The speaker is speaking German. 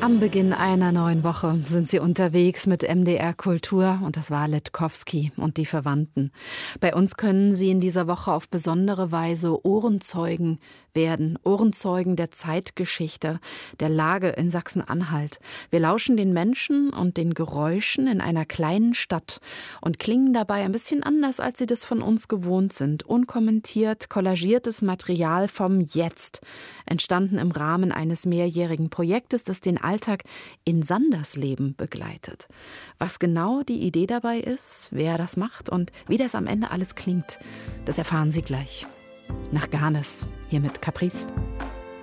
Am Beginn einer neuen Woche sind Sie unterwegs mit MDR Kultur und das war Letkowsky und die Verwandten. Bei uns können Sie in dieser Woche auf besondere Weise Ohrenzeugen werden, Ohrenzeugen der Zeitgeschichte, der Lage in Sachsen-Anhalt. Wir lauschen den Menschen und den Geräuschen in einer kleinen Stadt und klingen dabei ein bisschen anders, als Sie das von uns gewohnt sind. Unkommentiert, collagiertes Material vom Jetzt, entstanden im Rahmen eines mehrjährigen Projektes, das den Alltag in Sandersleben begleitet. Was genau die Idee dabei ist, wer das macht und wie das am Ende alles klingt, das erfahren Sie gleich. Nach Garnes, hier mit Caprice.